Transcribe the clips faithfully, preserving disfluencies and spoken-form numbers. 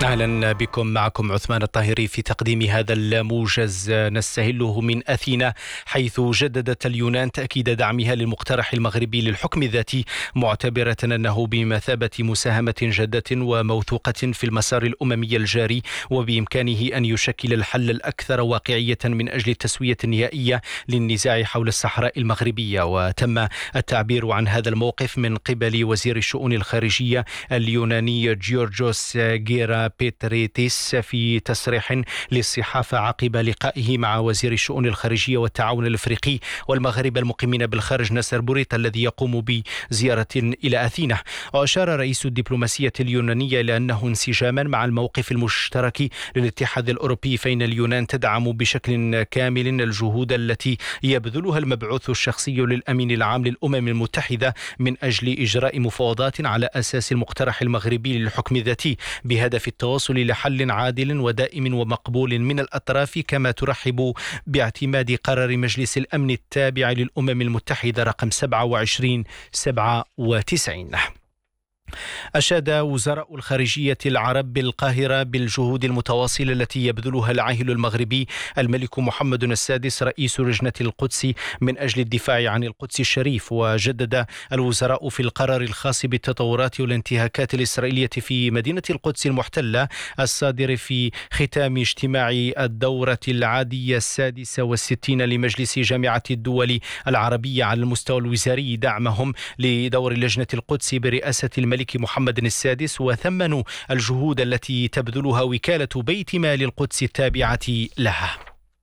أهلا بكم. معكم عثمان الطاهري في تقديم هذا الموجز. نستهله من أثينا، حيث جددت اليونان تأكيد دعمها للمقترح المغربي للحكم الذاتي، معتبرة أنه بمثابة مساهمة جادة وموثوقة في المسار الأممي الجاري، وبإمكانه أن يشكل الحل الأكثر واقعية من أجل التسوية النهائية للنزاع حول الصحراء المغربية. وتم التعبير عن هذا الموقف من قبل وزير الشؤون الخارجية اليوناني جيورجوس غيرا بيتريتيس في تصريح للصحافة عقب لقائه مع وزير الشؤون الخارجية والتعاون الأفريقي والمغاربة المقيمين بالخارج ناصر بوريطة الذي يقوم بزيارة إلى أثينا. وأشار رئيس الدبلوماسية اليونانية إلى أنه انسجاما مع الموقف المشترك للاتحاد الأوروبي، فإن اليونان تدعم بشكل كامل الجهود التي يبذلها المبعوث الشخصي للأمين العام للأمم المتحدة من أجل إجراء مفاوضات على أساس المقترح المغربي للحكم الذاتي بهدف التوصل لحل عادل ودائم ومقبول من الأطراف، كما ترحب باعتماد قرار مجلس الأمن التابع للأمم المتحدة رقم سبعة وعشرين سبعة وتسعين. أشاد وزراء الخارجية العرب بالقاهرة بالجهود المتواصلة التي يبذلها العاهل المغربي الملك محمد السادس رئيس لجنة القدس من أجل الدفاع عن القدس الشريف. وجدد الوزراء في القرار الخاص بالتطورات والانتهاكات الإسرائيلية في مدينة القدس المحتلة الصادر في ختام اجتماع الدورة العادية السادسة والستين لمجلس جامعة الدول العربية على المستوى الوزاري دعمهم لدور لجنة القدس برئاسة الملك محمد السادس، وثمنوا الجهود التي تبذلها وكالة بيت مال القدس التابعة لها.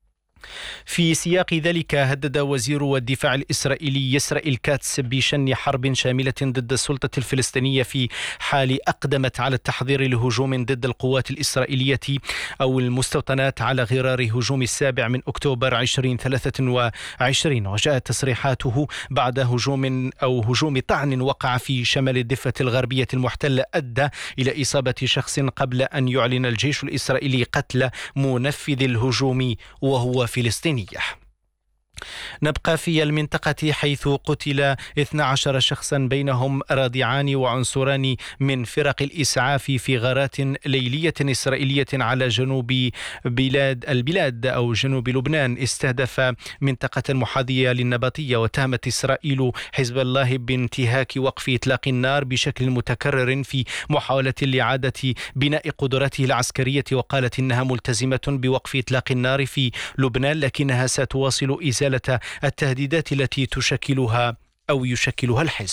في سياق ذلك، هدد وزير الدفاع الإسرائيلي إسرائيل كاتس بشن حرب شاملة ضد السلطة الفلسطينية في حال أقدمت على التحضير لهجوم ضد القوات الإسرائيلية أو المستوطنات على غرار هجوم السابع من أكتوبر ألفين وثلاثة وعشرين. وجاءت تصريحاته بعد هجوم أو هجوم طعن وقع في شمال الضفة الغربية المحتلة أدى إلى إصابة شخص، قبل أن يعلن الجيش الإسرائيلي قتل منفذ الهجوم وهو فلسطيني. نبقى في المنطقة، حيث قتل اثنا عشر شخصا بينهم راضعان وعنصران من فرق الإسعاف في غارات ليلية إسرائيلية على جنوب بلاد البلاد أو جنوب لبنان استهدف منطقة محاذية للنبطية. وتهمت إسرائيل حزب الله بانتهاك وقف إطلاق النار بشكل متكرر في محاولة لإعادة بناء قدراته العسكرية، وقالت إنها ملتزمة بوقف إطلاق النار في لبنان، لكنها ستواصل إزالة التهديدات التي تشكلها أو يشكلها الحزب.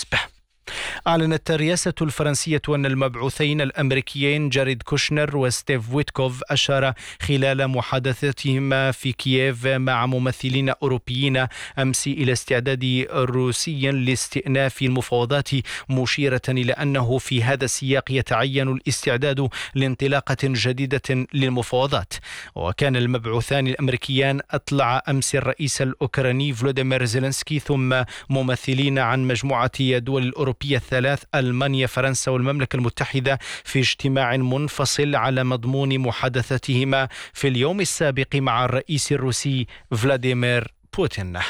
أعلنت الرئاسة الفرنسية أن المبعوثين الأمريكيين جاريد كوشنر وستيف ويتكوف أشار خلال محادثتهما في كييف مع ممثلين أوروبيين أمس إلى استعداد روسي لاستئناف المفاوضات، مشيرة إلى أنه في هذا السياق يتعين الاستعداد لانطلاقة جديدة للمفاوضات. وكان المبعوثان الأمريكيان أطلع أمس الرئيس الأوكراني فلوديمير زيلينسكي ثم ممثلين عن مجموعة دول الأوروبية الثلاث ألمانيا فرنسا والمملكة المتحدة في اجتماع منفصل على مضمون محادثتهما في اليوم السابق مع الرئيس الروسي فلاديمير بوتين.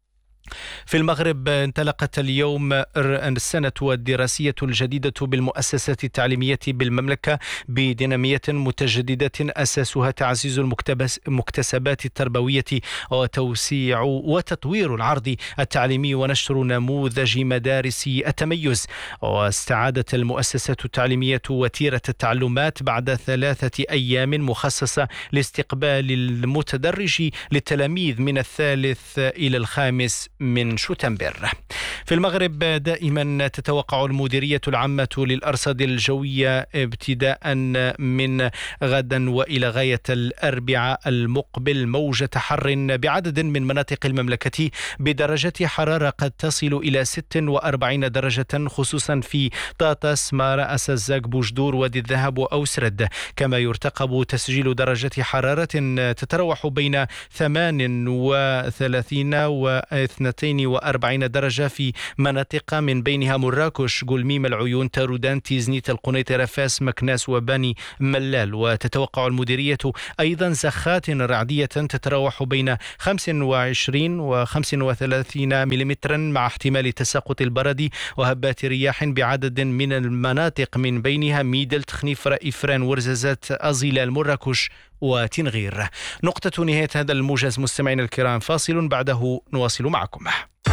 في المغرب انطلقت اليوم السنة الدراسية الجديدة بالمؤسسات التعليمية بالمملكة بدينامية متجددة أساسها تعزيز المكتسبات التربوية وتوسيع وتطوير العرض التعليمي ونشر نموذج مدارس التميز. واستعادت المؤسسات التعليمية وتيرة التعلمات بعد ثلاثة أيام مخصصة لاستقبال المتدرج للتلاميذ من الثالث إلى الخامس من شتنبر. في المغرب دائما تتوقع المديرية العامة للأرصاد الجوية ابتداء من غدا وإلى غاية الأربعاء المقبل موجة حر بعدد من مناطق المملكة بدرجة حرارة قد تصل إلى ستة وأربعين درجة، خصوصا في طاطا، سمارة، أسزاق، بوجدور، وادي الذهب وأوسرد. كما يرتقب تسجيل درجة حرارة تتراوح بين ثمانية وثلاثين و اثنين اثنتين وأربعين درجة في مناطق من بينها مراكش، قلميم، العيون، تارودان، تيزنيت، القنيطرة، فاس، مكناس وبني ملال. وتتوقع المديرية أيضا زخات رعدية تتراوح بين خمسة وعشرين و خمسة وثلاثين ملم مع احتمال تساقط البرد وهبات رياح بعدد من المناطق من بينها ميدل، تخنيفرة، إفران، ورزازات، أزيلال، مراكش وتنغير. نقطة نهاية هذا الموجز مستمعينا الكرام، فاصل بعده نواصل معكم.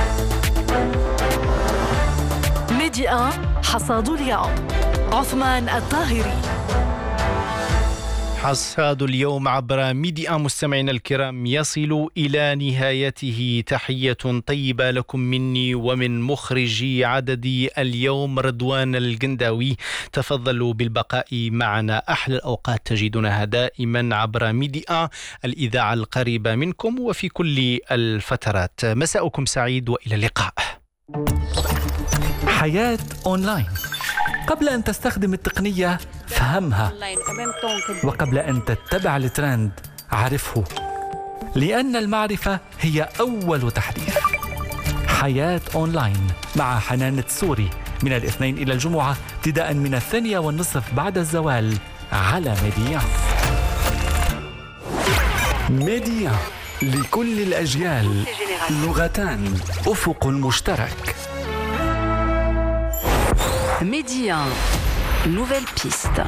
ميديا حصاد اليوم، عثمان الطاهري. حصاد اليوم عبر ميديا مستمعينا الكرام يصل إلى نهايته. تحية طيبة لكم مني ومن مخرجي عدد اليوم رضوان القنداوي. تفضلوا بالبقاء معنا، أحلى الأوقات تجدونها دائما عبر ميديا، الإذاعة القريبة منكم وفي كل الفترات. مساءكم سعيد وإلى اللقاء. حياة أونلاين. قبل أن تستخدم التقنية فهمها، وقبل أن تتبع الترند عرفه، لأن المعرفة هي أول تحديث. حياة أونلاين مع حنان التسوري من الاثنين إلى الجمعة ابتداء من الثانية والنصف بعد الزوال على ميديا. ميديا لكل الأجيال، لغتان، أفق مشترك. Média, nouvelle piste.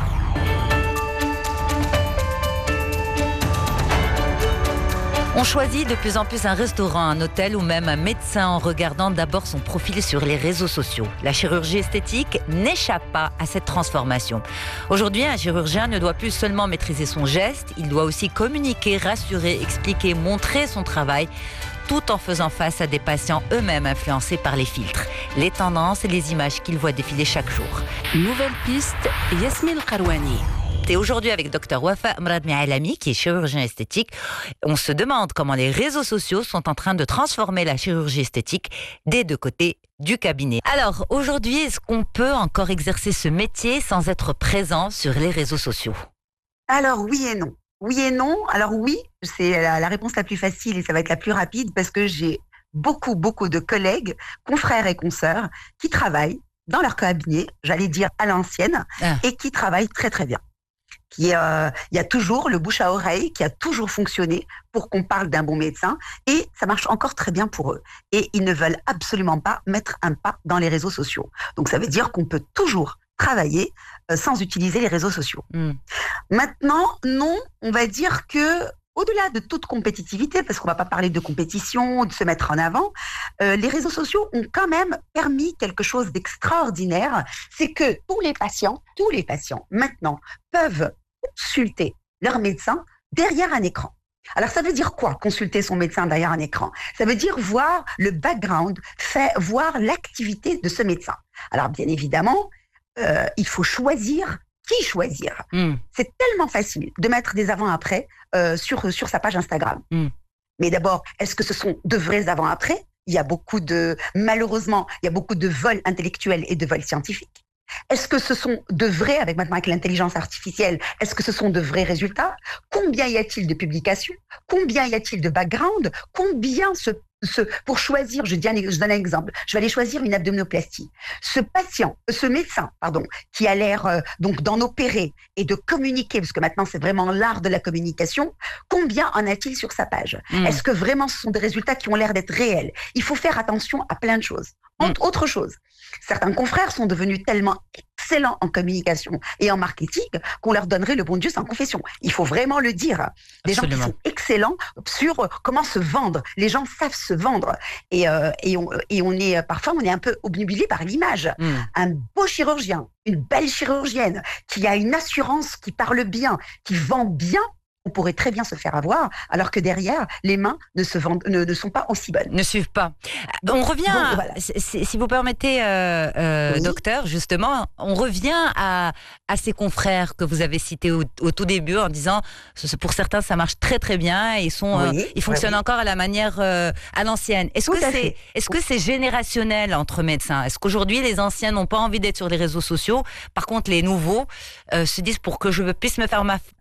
On choisit de plus en plus un restaurant, un hôtel ou même un médecin en regardant d'abord son profil sur les réseaux sociaux. La chirurgie esthétique n'échappe pas à cette transformation. Aujourd'hui, un chirurgien ne doit plus seulement maîtriser son geste, il doit aussi communiquer, rassurer, expliquer, montrer son travail, tout en faisant face à des patients eux-mêmes influencés par les filtres, les tendances et les images qu'ils voient défiler chaque jour. Nouvelle piste, Yasmine Karouani. Et aujourd'hui avec Dr Wafa Mrad Mialami, qui est chirurgien esthétique, on se demande comment les réseaux sociaux sont en train de transformer la chirurgie esthétique des deux côtés du cabinet. Alors aujourd'hui, est-ce qu'on peut encore exercer ce métier sans être présent sur les réseaux sociaux? Alors oui et non. Oui et non. Alors oui, c'est la, la réponse la plus facile et ça va être la plus rapide parce que j'ai beaucoup, beaucoup de collègues, confrères et consoeurs qui travaillent dans leur cabinet, j'allais dire à l'ancienne, ah. et qui travaillent très très bien. Il y, a, il y a toujours le bouche à oreille qui a toujours fonctionné pour qu'on parle d'un bon médecin et ça marche encore très bien pour eux. Et ils ne veulent absolument pas mettre un pas dans les réseaux sociaux. Donc ça veut dire qu'on peut toujours travailler euh, sans utiliser les réseaux sociaux. Mm. Maintenant, non, on va dire que au-delà de toute compétitivité, parce qu'on ne va pas parler de compétition, de se mettre en avant, euh, les réseaux sociaux ont quand même permis quelque chose d'extraordinaire, c'est que tous les patients, tous les patients maintenant peuvent consulter leur médecin derrière un écran. Alors ça veut dire quoi, consulter son médecin derrière un écran? Ça veut dire voir le background, fait, voir l'activité de ce médecin. Alors bien évidemment, euh, il faut choisir qui choisir. Mm. C'est tellement facile de mettre des avant-après euh, sur, sur sa page Instagram. Mm. Mais d'abord, est-ce que ce sont de vrais avant-après? Il y a beaucoup de, malheureusement, il y a beaucoup de vols intellectuels et de vols scientifiques. Est-ce que ce sont de vrais, avec maintenant avec l'intelligence artificielle, est-ce que ce sont de vrais résultats? Combien y a-t-il de publications? Combien y a-t-il de background? Combien se, se, pour choisir, je, dis un, je donne un exemple, je vais aller choisir une abdominoplastie. Ce patient, ce médecin, pardon, qui a l'air euh, donc d'en opérer et de communiquer, parce que maintenant c'est vraiment l'art de la communication, combien en a-t-il sur sa page? Mmh. Est-ce que vraiment ce sont des résultats qui ont l'air d'être réels? Il faut faire attention à plein de choses. Entre mmh. autre chose, certains confrères sont devenus tellement excellents en communication et en marketing qu'on leur donnerait le bon Dieu sans confession. Il faut vraiment le dire. Des Absolument. gens qui sont excellents sur comment se vendre. Les gens savent se vendre. Et, euh, et, on, et on est, parfois, on est un peu obnubilé par l'image. Mm. Un beau chirurgien, une belle chirurgienne qui a une assurance, qui parle bien, qui vend bien, on pourrait très bien se faire avoir, alors que derrière, les mains ne, se vendent, ne, ne sont pas aussi bonnes. Ne suivent pas. On revient, bon, à, voilà. si, si vous permettez, euh, euh, oui. docteur, justement, on revient à, à ces confrères que vous avez cités au, au tout début en disant, pour certains, ça marche très très bien, et ils, sont, oui, euh, ils fonctionnent oui, oui. encore à la manière, euh, à l'ancienne. Est-ce que, c'est, est-ce que c'est générationnel entre médecins? Est-ce qu'aujourd'hui, les anciens n'ont pas envie d'être sur les réseaux sociaux? Par contre, les nouveaux euh, se disent, pour que je puisse me faire ma,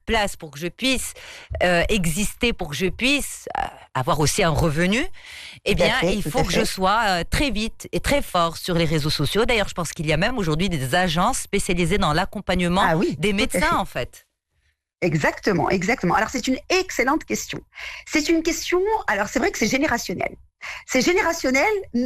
place pour que je puisse euh, exister, pour que je puisse euh, avoir aussi un revenu, eh bien, fait, il faut que je sois euh, très vite et très fort sur les réseaux sociaux. D'ailleurs, je pense qu'il y a même aujourd'hui des agences spécialisées dans l'accompagnement ah oui, des médecins, fait. en fait. Exactement, exactement. Alors, c'est une excellente question. C'est une question, alors c'est vrai que c'est générationnel. C'est générationnel,